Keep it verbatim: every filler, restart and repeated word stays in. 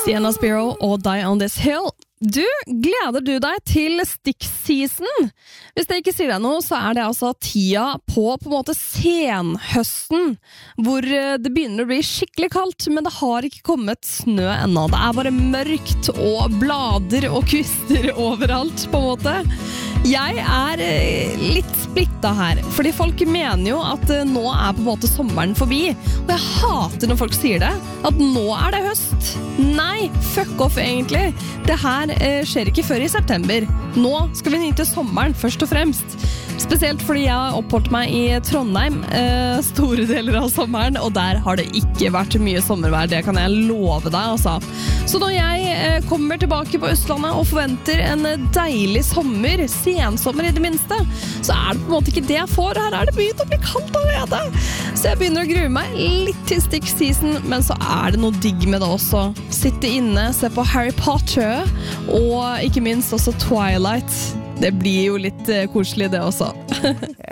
Sienna Spiro og Die on This Hill. Du, gleder du deg til Styx-season? Hvis det ikke sier deg noe, så er det altså tida på på en måte senhøsten, hvor det begynner å bli skikkelig kaldt, men det har ikke kommet snø ennå. Det er bare mørkt og blader og kvister overalt, på en måte. Jeg er litt splittet her, fordi folk mener jo at nå er på en måte sommeren forbi, og jeg hater når folk sier det, at nå er det høst. Nei, fuck off egentlig. Det her eh, skjer ikke før i september. Nå skal vi nyte sommeren først og fremst. Spesielt fordi jeg har oppholdt meg i Trondheim eh, store deler av sommeren, og der har det ikke vært mye sommervær, det kan jeg love deg, altså. Så når jeg eh, kommer tilbake på Østlandet og forventer en deilig sommer, sensommer i det minste, så er det på en måte ikke det jeg får. Her er det begynt å bli kaldt allerede. Så jeg begynner å grue meg litt til Styx-season, men så er det noe digg med det også. Sitte inne, se på Harry Potter, og ikke minst også Twilight. Det blir jo litt koselig det også.